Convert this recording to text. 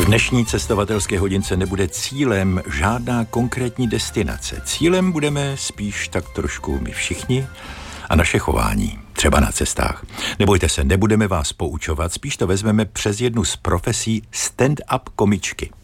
V dnešní cestovatelské hodince nebude cílem žádná konkrétní destinace. Cílem budeme spíš tak trošku my všichni a naše chování, třeba na cestách. Nebojte se, nebudeme vás poučovat, spíš to vezmeme přes jednu z profesí stand-up komičky.